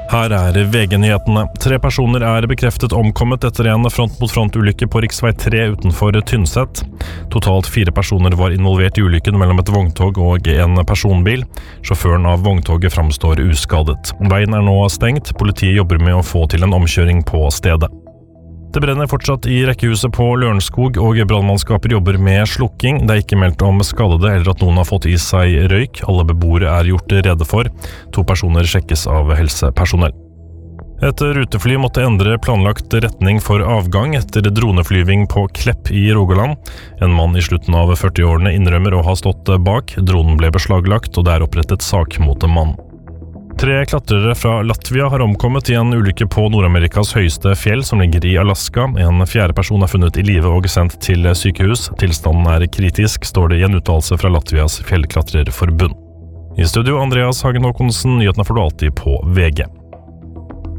Her VG-nyhetene. 3 personer bekreftet omkommet etter en front-mot-front-ulykke på riksvei 3 utenfor Tynset. Totalt 4 personer var involvert i ulykken mellom et vogntog og en personbil. Sjåføren av vogntoget framstår uskadet. Veien nå stengt. Politiet jobber med å få til en omkjøring på stedet. Det brenner fortsatt i rekkehuset på Lørenskog, og brannmannskaper jobber med slukking. Det ikke meldt om skadede eller at noen har fått i seg røyk. Alle beboere gjort rede for. 2 personer sjekkes av helsepersonell. Et rutefly måtte endre planlagt retning for avgang etter droneflyving på Klepp i Rogaland. En mann i slutten av 40-årene innrømmer å ha stått bak. Dronen ble beslaglagt, og det opprettet sak mot en mann. 3 klatrere fra Latvia har omkommet i en ulykke på Nord-Amerikas høyeste fjell som ligger i Alaska. En 4. person funnet i live og sendt til sykehus. Tilstanden kritisk, står det i en uttalelse fra Latvias fjellklatrerforbund. I studio Andreas Hagen Håkonsen, nyhetene får du alltid på VG.